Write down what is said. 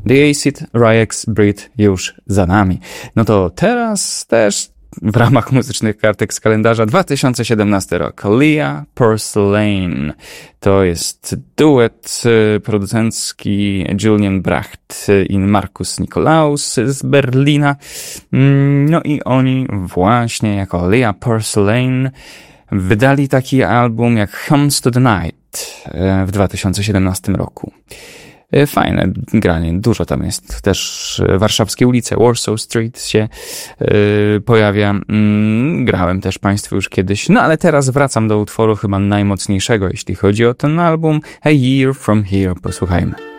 The Acid Ryex Breed już za nami. No to teraz też w ramach muzycznych kartek z kalendarza 2017 rok. Leah Purslane. To jest duet producencki Julian Bracht i Markus Nikolaus z Berlina. No i oni właśnie jako Leah Purslane wydali taki album jak Comes to the Night w 2017 roku. Fajne granie, dużo tam jest. Też warszawskie ulice, Warsaw Street się pojawia. Grałem też Państwu już kiedyś. No ale teraz wracam do utworu chyba najmocniejszego, jeśli chodzi o ten album. A Year From Here. Posłuchajmy.